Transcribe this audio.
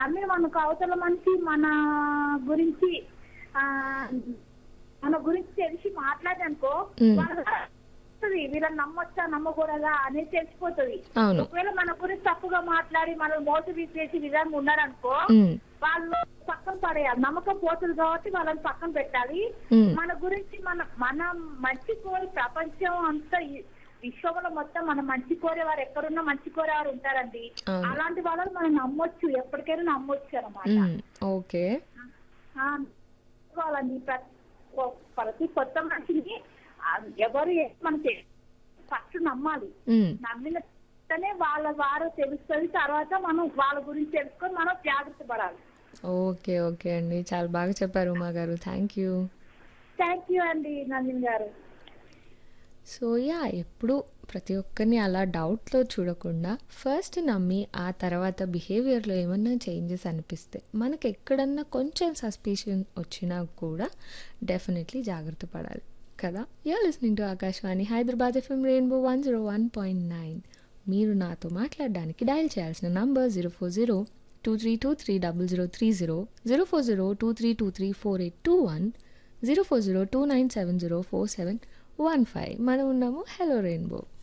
అన్నీ మనకు అవతల మనిషి గురించి ఆ మన గురించి తెలిసి మాట్లాడనుకో హ్మ్. వీళ్ళని నమ్మొచ్చా నమ్మకూడదా అనేది తెలిసిపోతుంది. అవును. ఒకవేళ మన గురించి తప్పుగా మాట్లాడి మనల్ని మోటివేట్ చేసే విధంగా ఉన్నారనుకో హ్మ్. వాళ్ళు పక్కన పడేయాలి. నమ్మకం పోతుంది కాబట్టి వాళ్ళని పక్కన పెట్టాలి. హ్మ్. మన గురించి మనం మంచి కోరి ప్రపంచం అంతా విశ్వంలో మొత్తం మనం మంచి కోరేవారు ఎక్కడున్నా మంచి కోరేవారు ఉంటారండి. అవును. అలాంటి వాళ్ళని మనం నమ్మొచ్చు, ఎప్పటికైనా నమ్మొచ్చు అనమాట. హ్మ్. ఓకే. వాళ్ళని ప్రతి కొత్త మనిషిని ఎవరు మనకి ఫస్ట్ నమ్మాలి. హ్మ్. నమ్మిననే వారు తెలుస్తుంది. తర్వాత మనం వాళ్ళ గురించి తెలుసుకొని మనం జాగ్రత్త పడాలి. ఓకే. ఓకే అండి. చాలా బాగా చెప్పారు ఉమా గారు. Thank you. థ్యాంక్ యూ అండి నందిని గారు. సో ఎప్పుడు ప్రతి ఒక్కరిని అలా డౌట్‌లో చూడకుండా ఫస్ట్ నమ్మి ఆ తర్వాత బిహేవియర్‌లో ఏమన్నా చేంజెస్ అనిపిస్తే మనకెక్కడన్నా కొంచెం సస్పిషన్ వచ్చినా కూడా డెఫినెట్‌లీ జాగ్రత్త పడాలి కదా! You're listening to Akashvani Hyderabad FM rainbow 101.9. మీరు నాతో మాట్లాడడానికి డయల్ చేయాల్సిన నంబర్ 04023230030, 04023234821, 04029704715. మనం ఉన్నాము హలో రెయిన్బో.